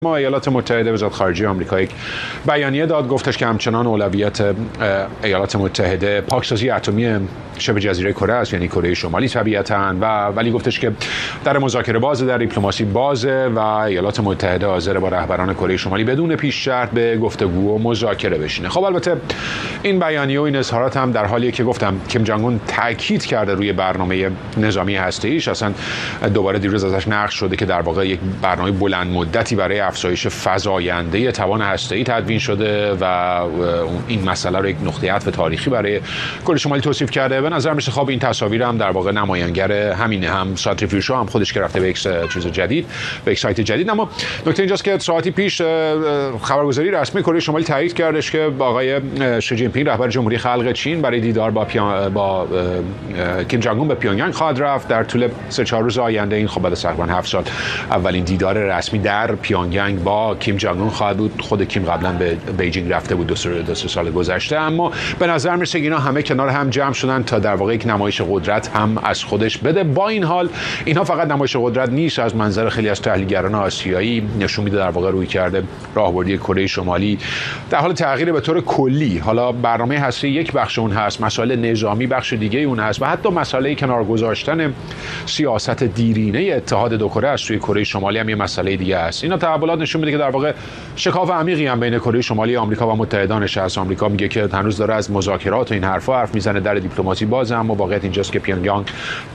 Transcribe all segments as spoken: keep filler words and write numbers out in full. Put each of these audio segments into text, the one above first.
ما ایالات متحده وزارت خارجه آمریکا یک بیانیه داد، گفتش که همچنان اولویت ایالات متحده پاکسازی اتمی شبه جزیره کره است، یعنی کره شمالی طبیعتاً، و ولی گفتش که در مذاکره بازه، در دیپلماسی بازه و ایالات متحده حاضر با رهبران کره شمالی بدون پیش شرط به گفتگو و مذاکره بشینه. خب البته این بیانیه و این اظهارات هم در حالیه که گفتم کیم جنگ اون تاکید کرده روی برنامه نظامی هسته‌ایش، اصلا دوباره دیروز ازش نقل شده که در واقع یک برنامه بلند مدتی برای افزایش فزاینده توان هسته‌ای تدوین شده و این مسئله رو یک نقطه عطف تاریخی برای کره شمالی توصیف کرده. به نظر میسه خب این تصاویر هم در واقع نمایانگر همینه، هم سانتریفیوژها هم خودش که رفته به یک چیز جدید، به یک سایت جدید. اما نکته اینجاست که ساعتی پیش خبرگزاری رسمی کره شمالی تایید کردش که با آقای شی جین پینگ رهبر جمهوری خلق چین برای دیدار با پیان... با کیم جنگ اون به پیونگیانگ خواهد رفت در طول سه چهار روز آینده. این خب بعد از تقریبا هفت سال اولین دیدار رسمی در پیونگیانگ با کیم جنگ اون خواهد بود. خود کیم قبلا به بیجینگ رفته بود دو سه سال گذشته، اما به نظر میرسه اینا همه کنار هم جمع شدن تا در واقع یک نمایش قدرت هم از خودش بده. با این حال اینها فقط نمایش قدرت نیست، از منظر خیلی از تحلیلگران آسیایی نشون میده در واقع روی کرده راهبردی کره شمالی در حال تغییر به طور کلی. حالا برنامه هسته‌ای یک بخش اون هست، مسائل نظامی بخش دیگه اون هست و حتی مسئله کنار گذاشتن سیاست دیرینه اتحاد دو کره از سوی کره شمالی هم یه مسئله دیگه است. اینا تحولات نشون میده که در واقع شکاف عمیقی هم بین کره شمالی آمریکا و متحدانش هست. آمریکا میگه که هنوز داره از مذاکرات و این حرفا حرف میزنه، در دیپلماسی بازه، اما واقعیت اینجاست که پیونگیانگ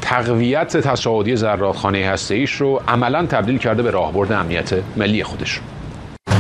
تقویت تصاعدی زرادخانه هسته‌ایش رو عملاً تبدیل کرده به راهبرد امنیت ملی خودش.